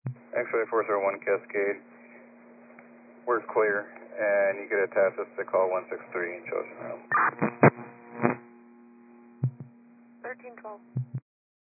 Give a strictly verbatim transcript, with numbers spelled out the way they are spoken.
X-ray four zero one Cascade, we're clear, and you get a task us to call one six three in Chosen Room. thirteen twelve.